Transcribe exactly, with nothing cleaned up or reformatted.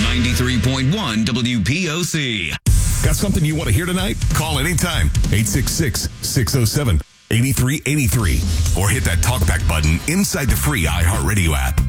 ninety-three point one W P O C. Got something you want to hear tonight? Call anytime. eight six six, six oh seven, eight three eight three. Or hit that talkback button inside the free iHeartRadio app.